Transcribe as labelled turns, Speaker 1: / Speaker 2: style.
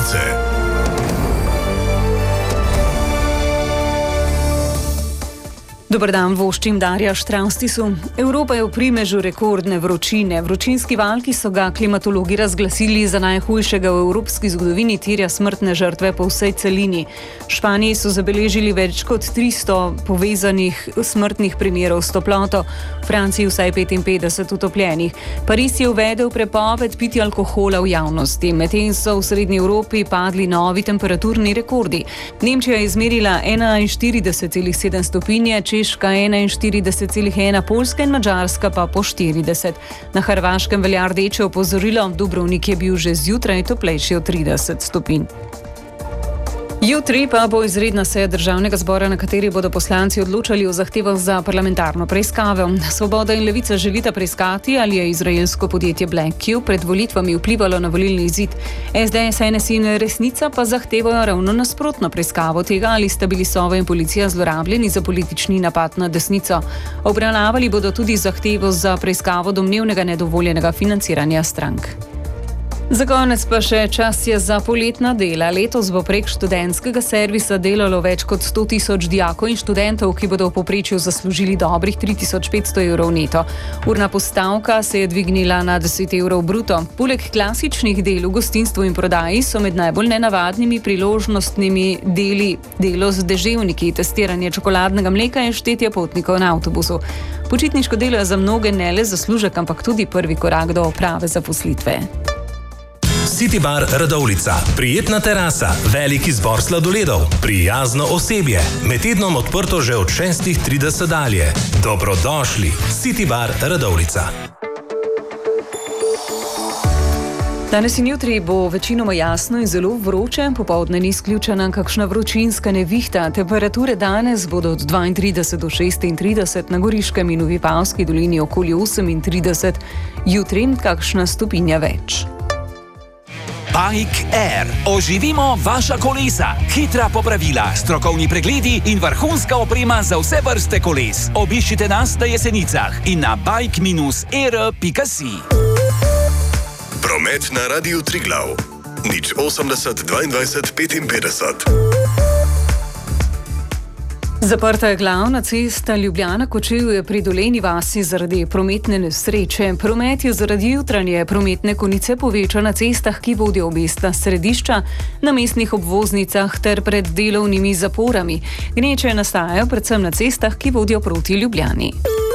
Speaker 1: novice.
Speaker 2: Dober dan, voščim Darja Štravstisu. Evropa je v primežu rekordne vročine. Vročinski val, ki so ga klimatologi razglasili za najhujšega v evropski zgodovini, terja smrtne žrtve po vsej celini. V Španiji so zabeležili več kot 300 povezanih smrtnih primerov s toploto, v Franciji vsaj 55 utopljenih. Pariz je uvedel prepoved pitja alkohola v javnosti. Medtem so v srednji Evropi padli novi temperaturni rekordi. Nemčija je izmerila 41,7 stopinje, Češka 41,1, Poljska in Madžarska pa po 40. Na Hrvaškem velja rdeče opozorilo, Dubrovnik je bil že zjutraj toplejši od 30 stopinj. Jutri pa bo izredna seja Državnega zbora, na kateri bodo poslanci odločali o zahtevah za parlamentarno preiskavo. Svoboda in Levica želita preiskati, ali je izraelsko podjetje Black Q pred volitvami vplivalo na volilni izid. SDS, NSI in Resnica pa zahtevajo ravno nasprotno preiskavo tega, ali sta bili Sova in policija zlorabljeni za politični napad na desnico. Obravnavali bodo tudi zahtevo za preiskavo domnevnega nedovoljenega financiranja strank. Za konec pa še čas je za poletna dela. Letos bo prek študentskega servisa delalo več kot 100.000 dijakov in študentov, ki bodo v povprečju zaslužili dobrih 3.500 evrov neto. Urna postavka se je dvignila na 10 evrov bruto. Poleg klasičnih del v gostinstvu in prodaji so med najbolj nenavadnimi priložnostnimi deli delo z deževniki, testiranje čokoladnega mleka in štetje potnikov na avtobusu. Počitniško delo je za mnoge ne le zaslužek, ampak tudi prvi korak do prave zaposlitve.
Speaker 1: City Bar Radovljica. Prijetna terasa, velik izbor sladoledov, prijazno osebje. Med tednom odprto že od 6:30 dalje. Dobrodošli. City Bar Radovljica.
Speaker 2: Danes in jutri bo večinoma jasno in zelo vroče, popoldne ni izključena kakšna vročinska nevihta. Temperature danes bodo od 32 do 36, na Goriškem in v Vipavski dolini okoli 38, jutri kakšna stopinja več.
Speaker 3: Bike Air. Oživimo vaša kolesa. Hitra popravila, strokovni pregledi in vrhunska oprema za vse vrste koles. Obiščite nas na Jesenicah in na bike-air.si.
Speaker 1: Promet na Radiu Triglav. 080 22 55.
Speaker 2: Zaprta je glavna cesta Ljubljana-Kočevje pri Dolenji vasi zaradi prometne nesreče. Promet je zaradi jutranje prometne konice povečan na cestah, ki vodijo v mestna središča, na mestnih obvoznicah ter pred delovnimi zaporami. Gneče nastajajo predvsem na cestah, ki vodijo proti Ljubljani.